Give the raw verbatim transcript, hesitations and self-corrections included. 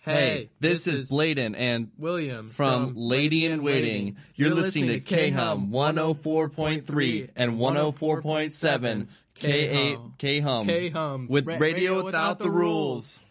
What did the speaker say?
Hey, this, this is Bladen and William from, from Lady in Waiting. You're listening to K-Hum one oh four point three and one oh four point seven K eight K-Hum K-Hum with Radio Without the Rules.